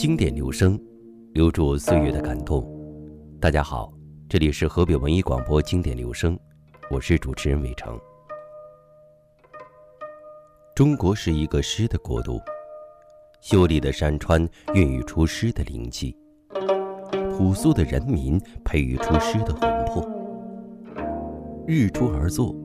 经典留声，留住岁月的感动。大家好，这里是河北文艺广播经典留声，我是主持人伟成。中国是一个诗的国度，秀丽的山川孕育出诗的灵气，朴素的人民培育出诗的魂魄。日出而作，